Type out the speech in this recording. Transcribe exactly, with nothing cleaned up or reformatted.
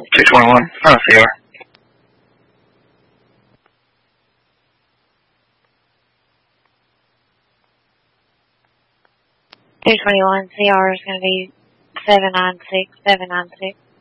two twenty-one, oh, C R. two twenty-one, C R is going to be seven nine six, seven nine six.